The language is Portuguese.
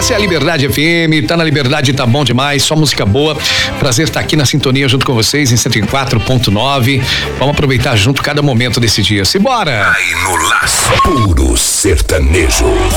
Essa é a Liberdade FM, tá na Liberdade, tá bom demais, só música boa. Prazer estar aqui na sintonia junto com vocês em 104.9. Vamos aproveitar junto cada momento desse dia. Simbora! Aí no laço, puro sertanejo.